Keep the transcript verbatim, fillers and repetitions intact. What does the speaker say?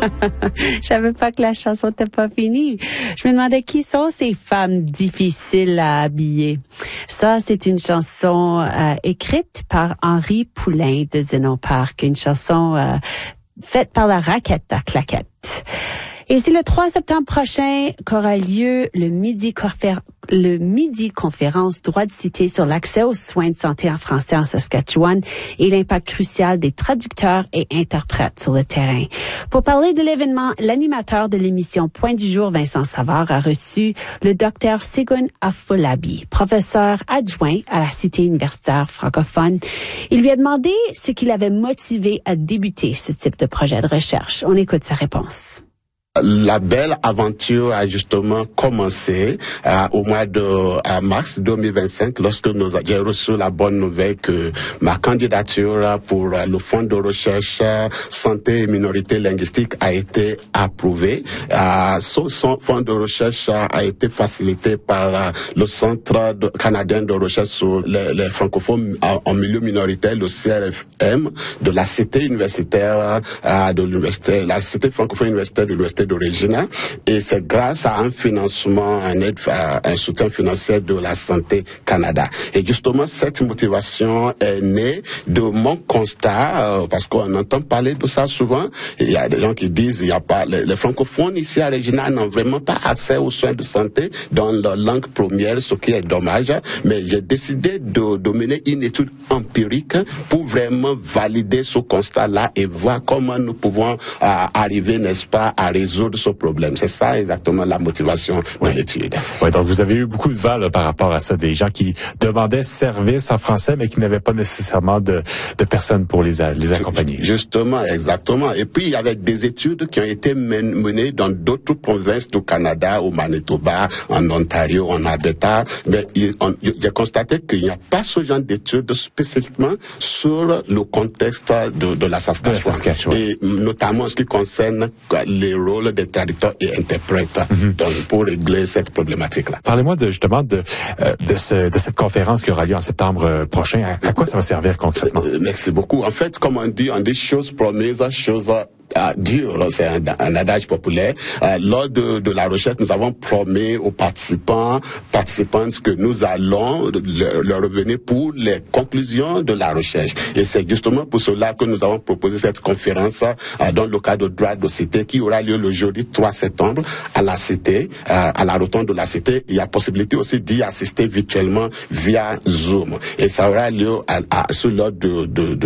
Je savais pas que la chanson n'était pas finie. Je me demandais qui sont ces femmes difficiles à habiller. Ça, c'est une chanson euh, écrite par Henri Poulain de Zénon Park, une chanson euh, faite par la Raquette à Claquette. Et c'est le trois septembre prochain qu'aura lieu le Midi, confér- le Midi Conférence Droit de cité sur l'accès aux soins de santé en français en Saskatchewan et l'impact crucial des traducteurs et interprètes sur le terrain. Pour parler de l'événement, l'animateur de l'émission Point du jour, Vincent Savard, a reçu le docteur Sigun Afolabi, professeur adjoint à la Cité universitaire francophone. Il lui a demandé ce qui l'avait motivé à débuter ce type de projet de recherche. On écoute sa réponse. La belle aventure a justement commencé euh, au mois de euh, mars deux mille vingt-cinq lorsque nous, j'ai reçu la bonne nouvelle que ma candidature pour euh, le fonds de recherche euh, santé et minorités linguistiques a été approuvée. Euh, ce fonds de recherche euh, a été facilité par euh, le Centre de, canadien de recherche sur les, les francophones en, en milieu minoritaire, le C R F M, de la cité universitaire euh, de l'université, la cité francophone universitaire de l'université de Regina, et c'est grâce à un financement, un, aide, un soutien financier de la Santé Canada. Et justement, cette motivation est née de mon constat, euh, parce qu'on entend parler de ça souvent. Il y a des gens qui disent il y a pas les, les francophones ici à Regina n'ont vraiment pas accès aux soins de santé dans leur langue première, ce qui est dommage. Mais j'ai décidé de, de mener une étude empirique pour vraiment valider ce constat-là et voir comment nous pouvons euh, arriver, n'est-ce pas, à résoudre ce problème. C'est ça exactement la motivation oui. de l'étude. Oui, donc vous avez eu beaucoup de vent là, par rapport à ça, des gens qui demandaient service en français, mais qui n'avaient pas nécessairement de, de personnes pour les, les accompagner. Justement, exactement. Et puis, il y avait des études qui ont été menées dans d'autres provinces du Canada, au Manitoba, en Ontario, en Alberta, mais j'ai constaté qu'il n'y a pas ce genre d'études spécifiquement sur le contexte de, de la Saskatchewan. De la Saskatchewan. Et notamment en ce qui concerne les rôles des traducteurs et interprètes mm-hmm. donc, pour régler cette problématique-là. Parlez-moi de, justement de, euh, de, ce, de cette conférence qui aura lieu en septembre euh, prochain. À, à quoi ça va servir concrètement? Euh, merci beaucoup. En fait, comme on dit, on dit choses promises, choses Ah, dur, c'est un, un adage populaire. Euh, lors de, de la recherche, nous avons promis aux participants, participantes que nous allons leur, leur revenir pour les conclusions de la recherche. Et c'est justement pour cela que nous avons proposé cette conférence euh, dans le cadre de droit de cité qui aura lieu le jeudi trois septembre à la cité, euh, à la rotonde de la cité. Il y a possibilité aussi d'y assister virtuellement via Zoom. Et ça aura lieu à, à, sur l'ordre de, de, de